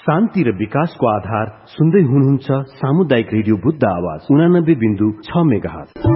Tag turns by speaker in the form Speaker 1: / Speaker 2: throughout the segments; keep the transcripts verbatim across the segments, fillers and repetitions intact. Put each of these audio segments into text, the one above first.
Speaker 1: शान्ति र विकासको आधार सुन्दै हुनुहुन्छ सामुदायिक रेडियो बुद्ध आवाज उनानब्बे बिन्दु छ मेगाहर्ज।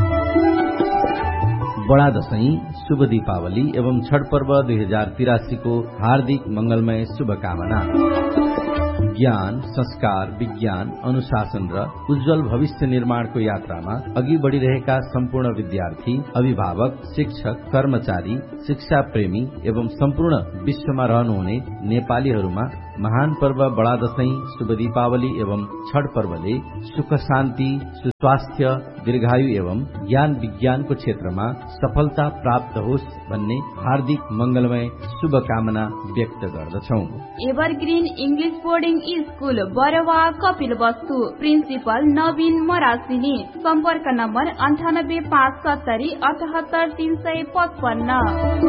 Speaker 2: बडा दशैं, शुभ दीपावली एवं छठ पर्व दुई हजार तिरासी को हार्दिक मंगलमय शुभकामना। ज्ञान, संस्कार, विज्ञान, अनुशासन र उज्जवल भविष्य निर्माणको यात्रामा अघि बढ़िरहेका सम्पूर्ण विद्यार्थी, अभिभावक, शिक्षक, कर्मचारी, शिक्षा प्रेमी एवं सम्पूर्ण विश्वमा रहनुहुने नेपालीहरूमा महान पर्व बडा दशैं, शुभ दीपावली एवं छठ पर्वले सुख शान्ति, सुस्वास्थ्य, दीर्घायु एवं ज्ञान विज्ञानको क्षेत्रमा सफलता प्राप्त होस् भन्ने हार्दिक मंगलमय शुभकामना व्यक्त गर्दछौं।
Speaker 3: Evergreen English boarding school Barwa Kapil वस्तु, प्रिन्सिपल नवीन मरासिनी, सम्पर्क नम्बर अन्ठानब्बे पाँच सत्तरी अठहत्तर तीन सय पचपन्न।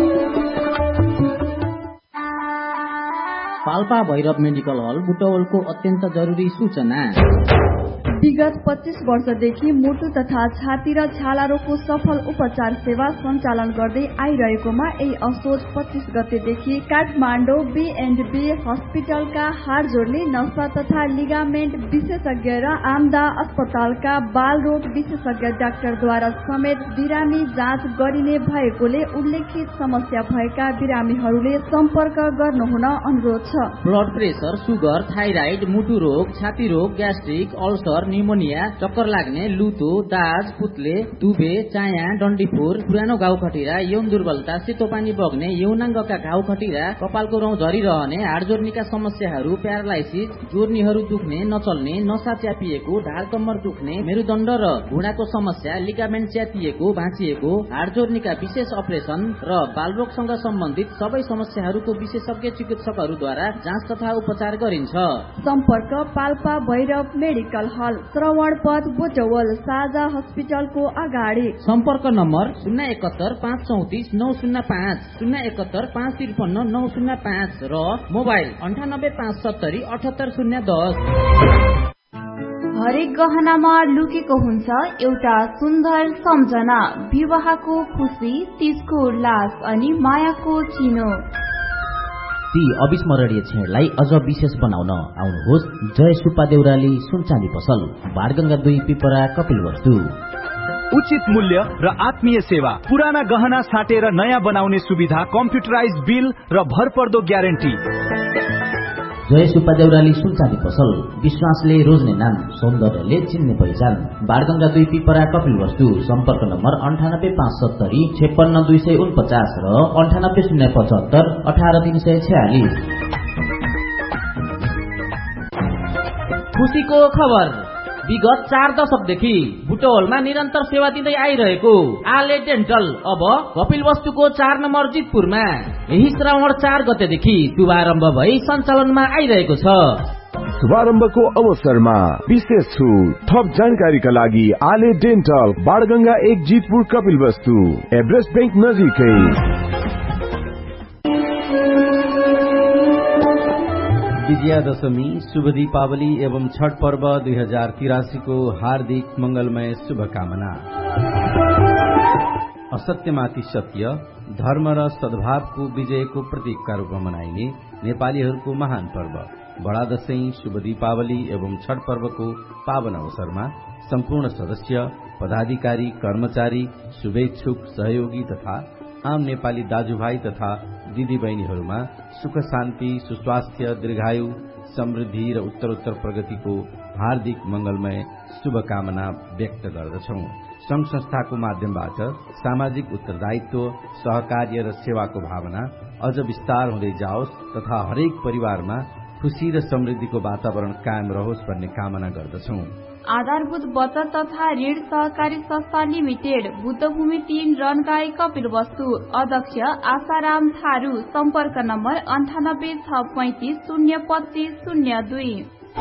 Speaker 4: पाल्पा भैरव मेडिकल हल बुटवलको अत्यन्त जरुरी सूचना।
Speaker 5: विगत पच्चीस वर्षदेखि मुटु तथा छाती र छाला रोगको सफल उपचार सेवा सञ्चालन गर्दै आइरहेकोमा यही असोज पच्चीस गतेदेखि काठमाडौँ बी एन्ड बी हस्पिटलका हाड जोड्ने नसा तथा लिगामेन्ट विशेषज्ञ र आमदा अस्पतालका बाल रोग विशेषज्ञ डाक्टरद्वारा समेत बिरामी जाँच गरिने भएकोले उल्लेखित समस्या भएका बिरामीहरूले सम्पर्क गर्नुहुन अनुरोध छ।
Speaker 4: ब्लड प्रेसर, सुगर, थाइराइड, मुटु रोग, छाती रोग, ग्यास्ट्रिक, अल्सर, निमोनिया, चक्कर लाग्ने, लुतो, दाज, पुत्ले, दुबे, चाया, डन्डीफोर, पुरानो घाउ खटिरा, यौन दुर्बलता, सेतो पानी बग्ने, यौनाङ्गका घाउ खटिरा, कपालको रौँ झरिरहने, हाड जोर्नीका समस्याहरू, प्यारालाइसिस, जोर्नीहरू दुख्ने, नचल्ने, नसा च्यापिएको, ढाड कम्मर दुख्ने, मेरुदण्ड र घुँडाको समस्या, लिगामेन्ट च्यातिएको, भाँचिएको, हाड जोर्नीका विशेष अपरेसन र बालरोगसँग सम्बन्धित सबै समस्याहरूको विशेषज्ञ चिकित्सकहरूद्वारा जाँच तथा उपचार गरिन्छ।
Speaker 5: सम्पर्क पाल्पा भैरव मेडिकल हल, श्रवण पथ, बुटवल, साझा हस्पिटलको अगाडि।
Speaker 4: सम्पर्क नम्बर शून्य एकहत्तर पाँच चौतिस नौ शून्य पाँच, शून्य एकहत्तर पाँच त्रिपन्न नौ शून्य पाँच र मोबाइल अन्ठानब्बे पाँच सत्तरी अठहत्तर शून्य दस।
Speaker 3: हरेक गहनामा लुकेको हुन्छ एउटा सुन्दर सम्झना, विवाहको खुशी, तीजको उल्लास अनि मायाको चिनो।
Speaker 6: ती अविस्मरणीय क्षणलाई अझ विशेष बनाउन आउनुहोस् जय सुब्बा देउराली सुनचाँदी पसल, बाणगंगा दुई, पिपरा, कपिल वस्तु।
Speaker 7: उचित मूल्य र आत्मीय सेवा, पुराना गहना साटेर नयाँ बनाउने सुविधा, कम्प्युटराइज बिल र भरपर्दो ग्यारेन्टी।
Speaker 6: जय सुब्बा देउराली सुनचाँदी पसल, विश्वासले रोज्ने नाम, सौन्दर्यले चिन्ने पहिचान, बाणगंगा दुई, पिपरा, कपिल वस्तु। सम्पर्क नम्बर अन्ठानब्बे पाँच सत्तरी छेपन्न दुई सय उनपचास र अन्ठानब्बे शून्य पचहत्तर अठार तीन सय छयालिस।
Speaker 4: खुशीको खबर, विगत चार दशकदेखि बुटवलमा निरन्तर सेवा दिँदै आइरहेको आले डेन्टल अब कपिल वस्तुको चार नम्बर जितपुरमा यही श्रावण चार गतेदेखि शुभारम्भ भई सञ्चालनमा आइरहेको छ।
Speaker 8: शुभारम्भको अवसरमा विशेष छुट। थप जानकारीका लागि आले डेन्टल, बाणगंगा एक, जितपुर, कपिल वस्तु, एभरेस्ट बैंक नजिकै।
Speaker 2: विजयादशमी, शुभ दीपावली एवं छठ पर्व दुई हजार तिरासी को हार्दिक मंगलमय शुभकामना। असत्यमाथि सत्य, धर्म र सद्भावको विजयको प्रतीकका रूपमा मनाइने नेपालीहरूको महान पर्व बडा दशैं, शुभ दीपावली एवं छठ पर्वको पावन अवसरमा सम्पूर्ण सदस्य, पदाधिकारी, कर्मचारी, शुभेच्छुक, सहयोगी तथा आम नेपाली दाजुभाइ तथा दिदी बहिनीहरूमा सुख शान्ति, सुस्वास्थ्य, दीर्घायु, समृद्धि र उत्तरोत्तर प्रगतिको हार्दिक मंगलमय शुभकामना व्यक्त गर्दछौं। संघ संस्थाको माध्यमबाट सामाजिक उत्तरदायित्व, सहकार्य र सेवाको भावना अझ विस्तार हुँदै जाओस् तथा हरेक परिवारमा खुशी र समृद्धिको वातावरण कायम रहोस् भन्ने कामना गर्दछौं।
Speaker 3: आधारभूत बचत तथा ऋण सहकारी संस्था लिमिटेड, बुद्धभूमि तीन, रनगाई, कपिल वस्तु। अध्यक्ष आशाराम थारू। सम्पर्क नम्बर अन्ठानब्बे छ पैंतिस शून्य पच्चीस शून्य दुई।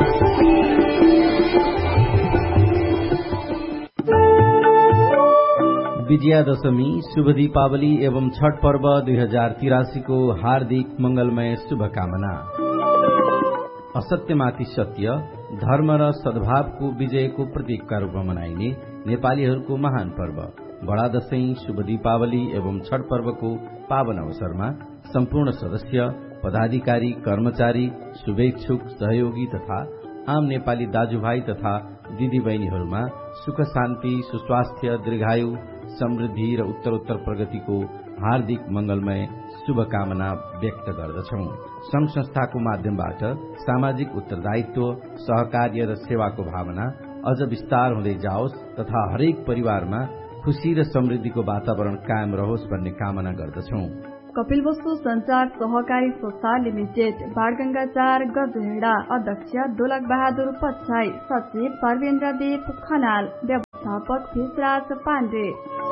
Speaker 2: विजयादशमी, शुभ दीपावली एवं छठ पर्व दुई हजार तिरासी को हार्दिक मंगलमय शुभकामना। असत्यमाथि सत्य, धर्म र सद्भावको विजयको प्रतीकका रूपमा मनाइने नेपालीहरूको महान पर्व बडा दशैं, शुभ दीपावली एवं छठ पर्वको पावन अवसरमा सम्पूर्ण सदस्य, पदाधिकारी कर्मचारी शुभेच्छुक सहयोगी तथा आम नेपाली दाजुभाइ तथा दिदीबहिनीहरूमा सुख शान्ति सुस्वास्थ्य दीर्घायु समृद्धि र उत्तरोत्तर प्रगतिको हार्दिक मंगलमय शुभकामना व्यक्त गर्दछौं। संघ संस्थाको माध्यमबाट सामाजिक उत्तरदायित्व सहकार्य र सेवाको भावना अझ विस्तार हुँदै जाओस् तथा हरेक परिवारमा खुशी र समृद्धिको वातावरण कायम रहोस् भन्ने कामना गर्दछौं।
Speaker 5: कपिलवस्तु संचार सहकारी संस्था लिमिटेड बाणगंगा चार गजहेडा अध्यक्ष दोलक बहादुर पछाई, सचिव परवेन्द्र देव खनाल, व्यवस्थापक भिसराज पाण्डे।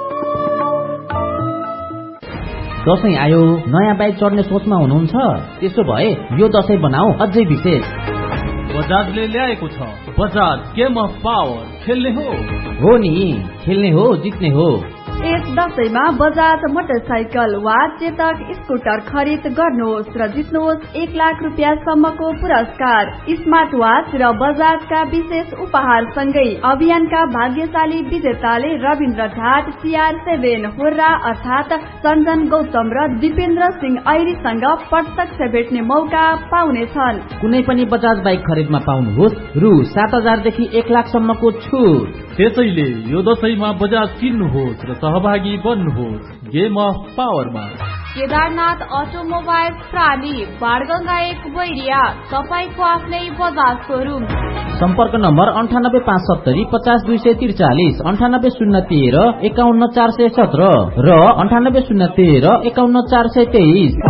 Speaker 6: दशैं आयो, नयाँ बाइक चढ्ने सोचमा हुनुहुन्छ? त्यसो भए यो दशैं बनाऊ अझै विशेष।
Speaker 9: बजाजले ल्याएको छ बजाज गेम अफ पावर। खेल्ने हो
Speaker 6: हो नि, खेल्ने हो जित्ने हो।
Speaker 5: यस दशैंमा बजाज मोटरसाइकल वा चेतक स्कुटर खरिद गर्नुहोस् र जित्नुहोस् एक लाख रुपियाँ सम्मको पुरस्कार, स्मार्ट वाच र बजाजका विशेष उपहार सँगै अभियानका भाग्यशाली विजेताले रविन्द्र घाट सीआर सेभेन होर्रा अर्थात सञ्जन गौतम र दिपेन्द्र सिंह ऐरीसँग प्रत्यक्ष भेट्ने मौका पाउनेछन्।
Speaker 6: कुनै पनि बजाज बाइक खरिदमा पाउनुहोस् रु सात हजारदेखि एक लाखसम्मको छुट।
Speaker 9: त्यसैले यो दशैंमा बजाज किन्नुहोस् र सहभागी बन्नुहोस् game of पावरमा।
Speaker 3: Kedarnath automobile प्राली Banganga एक बैरिया, तपाईको आफ्नै बजाज सोरूम।
Speaker 6: सम्पर्क नम्बर अन्ठानब्बे पाँच सत्तरी पचास दुई सय त्रिचालिस, अन्ठानब्बे शून्य तेह्र एकाउन्न चार सय सत्र र अन्ठानब्बे शून्य तेह्र एकाउन्न चार सय तेइस।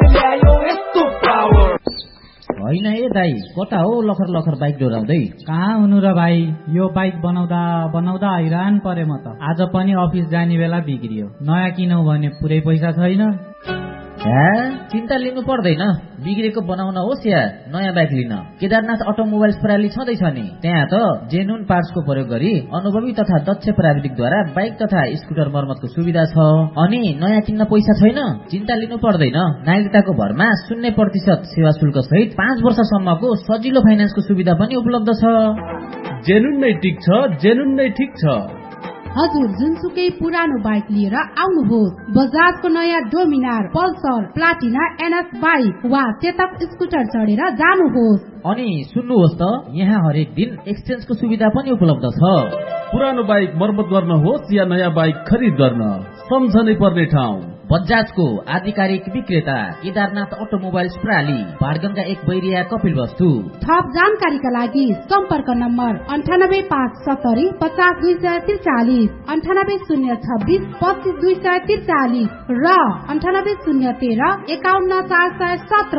Speaker 6: होइन ए दाई, कता हो लखर लखर बाइक डोराउँदै?
Speaker 10: कहाँ हुनु र भाइ, यो बाइक बनाउँदा बनाउँदा हैरान परे म त। आज पनि अफिस जाने बेला बिग्रियो, नयाँ किनौ भने पुरै पैसा छैन।
Speaker 6: चिन्ता लिनु पर्दैन, बिग्रेको बनाउन होस् या नयाँ बाइक लिन केदारनाथ अटोमोबाइल्स प्रणाली छँदैछ नि। त्यहाँ त जेन्युन पार्ट्सको प्रयोग गरी अनुभवी तथा दक्ष प्राविधिकद्वारा बाइक तथा स्कुटर मर्मतको सुविधा छ। अनि नयाँ किन्न पैसा छैन? चिन्ता लिनु पर्दैन। नागरिकताको भरमा शून्य प्रतिशत सेवा शुल्क सहित पाँच वर्षसम्मको सजिलो फाइनेन्सको सुविधा पनि उपलब्ध छ।
Speaker 9: जेन्युन नै ठिक छ, जेन्युन नै ठिक छ।
Speaker 11: हजुर जुनसुकै पुरानो बाइक लिएर आउनुहोस्। बजाजको नयाँ Dominar, Pulsar, Platina, NS bike वा चेतक स्कुटर चढेर जानुहोस्।
Speaker 6: अनि सुन्नुहोस् त, यहाँ हरेक दिन एक्सचेन्जको सुविधा पनि उपलब्ध छ।
Speaker 9: पुरानो बाइक मर्मत गर्न होस् या नयाँ बाइक खरिद गर्न, सम्झनै पर्ने ठाउँ
Speaker 6: बजाजको आधिकारिक विक्रेता केदारनाथ अटोमोबाइल्स प्राली बाणगंगा एक बैरिया कपिलवस्तु।
Speaker 11: थप जानकारीका लागि सम्पर्क नम्बर अन्ठानब्बे पाँच सत्तरी पचास दुई सय त्रिचालिस, अन्ठानब्बे शून्य छब्बिस पच्चिस दुई सय त्रिचालिस र अन्ठानब्बे शून्य तेह्र एकाउन्न चार सय सत्र।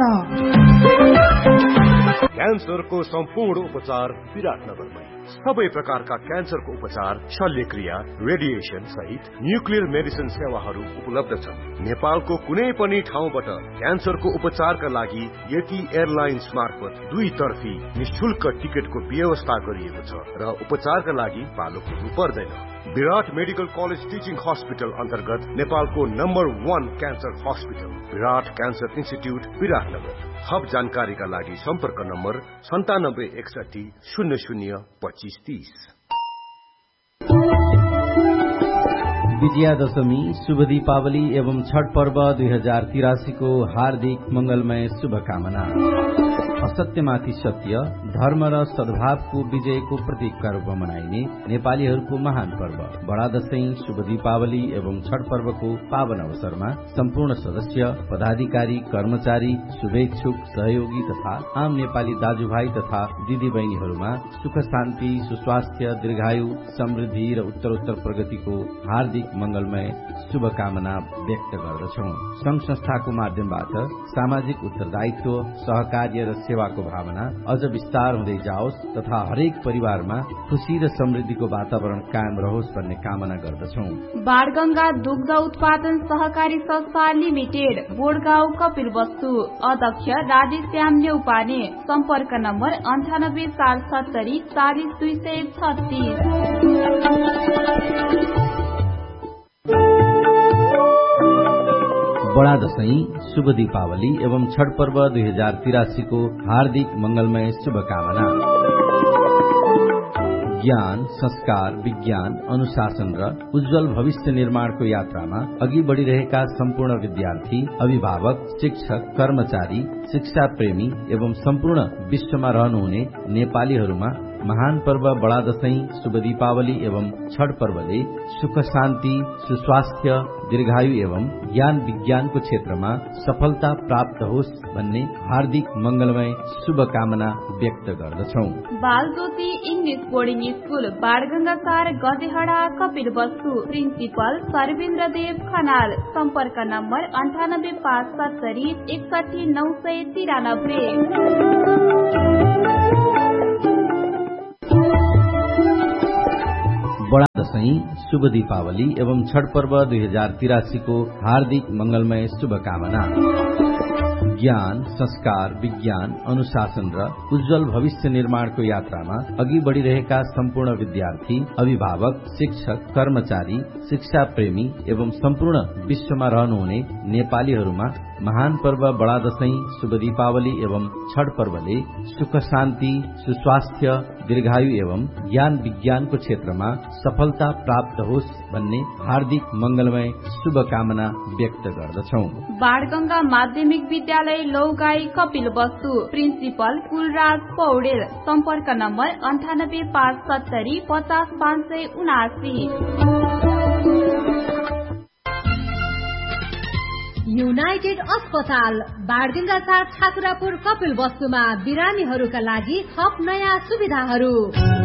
Speaker 12: क्यान्सरको सम्पूर्ण उपचार विराटनगरमै। सबै प्रकारका क्यान्सरको उपचार, शल्यक्रिया, रेडिएसन सहित न्युक्लियर मेडिसिन सेवाहरू उपलब्ध छन्। नेपालको कुनै पनि ठाउँबाट क्यान्सरको उपचारका लागि यति एयरलाइन्स मार्फत दुई तर्फी निशुल्क टिकटको व्यवस्था गरिएको छ र उपचारका लागि पालो पुग्नु पर्दैन। विराट मेडिकल कलेज टिचिङ हस्पिटल अन्तर्गत नेपालको नम्बर वान क्यान्सर हस्पिटल विराट क्यान्सर इन्स्टिट्युट विराटनगर। थप जानकारीका लागि सम्पर्क नम्बर सन्तानब्बे एकसठी शून्य शून्य पच्चिस तीस।
Speaker 2: विजयादशमी, शुभ दीपावली एवं छठ पर्व दुई हजार तिरासी को हार्दिक मंगलमय शुभकामना। असत्यमाथि सत्य, धर्म र सद्भावको विजयको प्रतीकका रूपमा मनाइने नेपालीहरूको महान पर्व बडा दशैं, शुभ दीपावली एवं छठ पर्वको पावन अवसरमा सम्पूर्ण सदस्य, पदाधिकारी, कर्मचारी, शुभेच्छुक, सहयोगी तथा आम नेपाली दाजुभाइ तथा दिदीबहिनीहरूमा सुख शान्ति, सुस्वास्थ्य, दीर्घायु, समृद्धि र उत्तरोत्तर प्रगतिको हार्दिक मंगलमय शुभकामना व्यक्त गर्दछौं। संघ संस्थाको माध्यमबाट सामाजिक उत्तरदायित्व, सहकार्य र सेवाको भावना अझ विस्तार हुँदै जाओस् तथा हरेक परिवारमा खुशी र समृद्धिको वातावरण कायम रहोस् भन्ने कामना गर्दछौं।
Speaker 3: बाणगंगा दुग्ध उत्पादन सहकारी संस्था लिमिटेड, बोडगाउँ, कपिलवस्तु, अध्यक्ष राधेश्याम न्यौपाने, सम्पर्क नम्बर अन्ठानब्बे चार सत्तरी चालिस दुई सय छत्तीस।
Speaker 2: बडा दशैं, शुभ दीपावली एवं छठ पर्व दुई हजार तिरासी को हार्दिक मंगलमय शुभकामना। ज्ञान, संस्कार, विज्ञान, अनुशासन र उज्जवल भविष्य निर्माणको यात्रामा अघि बढ़िरहेका सम्पूर्ण विद्यार्थी, अभिभावक, शिक्षक, कर्मचारी, शिक्षा प्रेमी एवं सम्पूर्ण विश्वमा रहनुहुने नेपालीहरूमा महान पर्व बडा दशैं, शुभ दीपावली एवं छठ पर्वले सुख शान्ति, सुस्वास्थ्य, दीर्घायु एवं ज्ञान विज्ञानको क्षेत्रमा सफलता प्राप्त होस् भन्ने हार्दिक मंगलमय शुभकामना व्यक्त गर्दछौ।
Speaker 3: बाल ज्योति इंग्लिश बोर्डिंग स्कूल बाणगंगा चार गजेहडा कपिल वस्तु प्रिन्सिपल सर्वेन्द्र देव खनाल सम्पर्क नम्बर अन्ठानब्बे पाँच सत्तरी एकसठी नौ सय तिरानब्बे।
Speaker 2: बडा दशैं, शुभ दीपावली एवं छठ पर्व दुई हजार तिरासी को हार्दिक मंगलमय शुभकामना। ज्ञान, संस्कार, विज्ञान, अनुशासन र उज्जवल भविष्य निर्माणको यात्रामा अघि बढ़िरहेका सम्पूर्ण विद्यार्थी, अभिभावक, शिक्षक, कर्मचारी, शिक्षा प्रेमी एवं सम्पूर्ण विश्वमा रहनुहुने नेपालीहरूमा महान पर्व बडा दशैं, शुभ दीपावली एवं छठ पर्वले सुख शान्ति, सुस्वास्थ्य, दीर्घायु एवं ज्ञान विज्ञानको क्षेत्रमा सफलता प्राप्त होस् भन्ने हार्दिक मंगलमय शुभकामना व्यक्त गर्दछौ।
Speaker 3: बाणगंगा माध्यमिक विद्यालय लौगाई कपिल वस्तु प्रिन्सिपल कुलराज पौडेल सम्पर्क नम्बर अन्ठानब्बे पाँच सत्तरी पचास पाँच सय उनासी।
Speaker 11: युनाइटेड अस्पताल बाणगंगा चार ठाकुरापुर कपिल वस्तुमा बिरामीहरूका लागि थप नयाँ सुविधाहरू।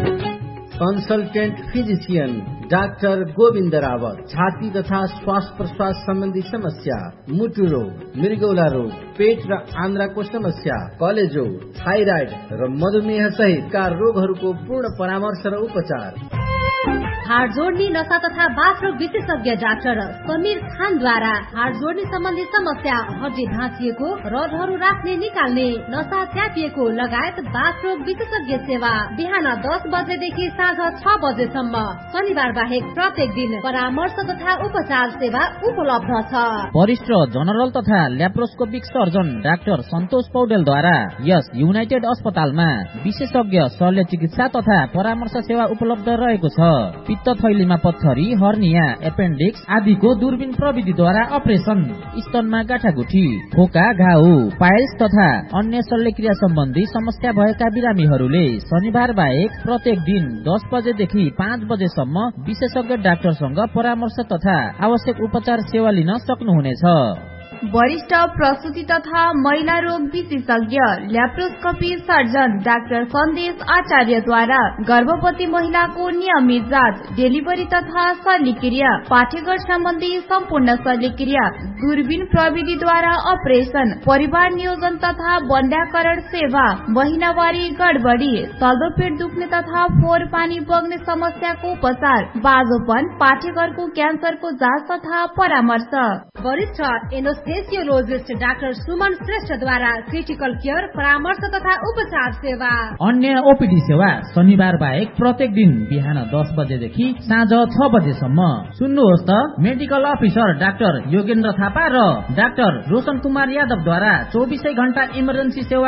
Speaker 13: Consultant physician doctor Govind Rawat, छाती तथा श्वास प्रश्वास सम्बन्धी समस्या, मुटु रोग, मृगौला रोग, पेट र आन्द्राको समस्या, कलेजो, थाइराइड र मधुमेह सहितका रोगहरूको पूर्ण परामर्श र उपचार।
Speaker 11: हाड जोड्ने नशा तथा बाथरोग विशेषज्ञ डाक्टर समीर खानद्वारा हाड जोड्ने सम्बन्धी समस्या, हड्डी भाँचिएको, रडहरू राख्ने निकाल्ने, नशा च्यापिएको लगायत बाथरोग विशेषज्ञ सेवा बिहान दस बजेदेखि साँझ छ बजेसम्म। शनिबार बाहेक प्रत्येक दिन परामर्श तथा उपचार सेवा उपलब्ध छ।
Speaker 4: वरिष्ठ जनरल तथा ल्याप्रोस्कोपिक सर्जन डाक्टर सन्तोष पौडेलद्वारा यस युनाइटेड अस्पतालमा विशेषज्ञ शल्य चिकित्सा तथा परामर्श सेवा उपलब्ध रहेको छ। पित्त थैलीमा पत्थरी, हर्निया, एपेन्डिक्स आदिको दूरबीन प्रविधिद्वारा अपरेसन, स्तनमा गाँठागुठी, खोका, घाउ, पाइल्स तथा अन्य शल्यक्रिया सम्बन्धी समस्या भएका बिरामीहरूले शनिबार बाहेक प्रत्येक दिन दस बजेदेखि पाँच बजेसम्म विशेषज्ञ डाक्टरसँग परामर्श तथा आवश्यक उपचार सेवा लिन सक्नुहुनेछ।
Speaker 3: वरिष्ठ प्रसूति तथा महिला रोग विशेषज्ञ ल्याप्रोस्कोपी सर्जन डाक्टर सन्देश आचार्यद्वारा गर्भवती महिलाको नियमित जाँच, डेलिभरी तथा शल्यक्रिया, पाठेघर सम्बन्धी सम्पूर्ण शल्यक्रिया, दूरबीन प्रविधिद्वारा अपरेसन, परिवार नियोजन तथा बन्ध्याकरण सेवा, महिनावारी गडबडी, चल्दो पेट दुख्ने तथा फोहोर पानी बग्ने समस्याको उपचार, बाजोपन, पाठेघरको क्यान्सरको जाँच तथा परामर्श।
Speaker 11: वरिष्ठ एनेस्थेसियोलोजिस्ट डाक्टर सुमन श्रेष्ठद्वारा क्रिटिकल केयर, परामर्श तथा उपचार सेवा।
Speaker 4: अन्य ओपीडी सेवा शनिबार बाहेक प्रत्येक दिन बिहान दस बजेदेखि साँझ छ बजेसम्म। सुन्नुहोस् त, medical officer doctor Yogendra Thapa र डाक्टर रोशन कुमार यादवद्वारा चौबिसै घण्टा इमर्जेन्सी सेवा